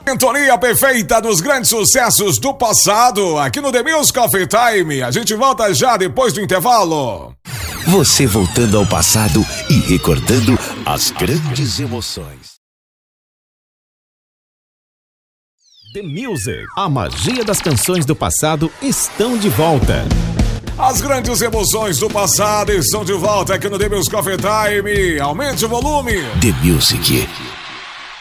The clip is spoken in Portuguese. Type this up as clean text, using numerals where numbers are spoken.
Sintonia perfeita dos grandes sucessos do passado, aqui no The Music Coffee Time. A gente volta já depois do intervalo. Você voltando ao passado e recordando as grandes emoções. The Music, a magia das canções do passado estão de volta. As grandes emoções do passado estão de volta aqui no The Music Coffee Time. Aumente o volume. The Music.